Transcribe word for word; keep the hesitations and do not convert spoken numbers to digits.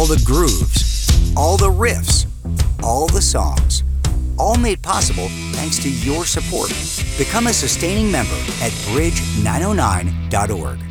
all the grooves, all the riffs, all the songs, all made possible thanks to your support. Become a sustaining member at bridge nine oh nine dot org.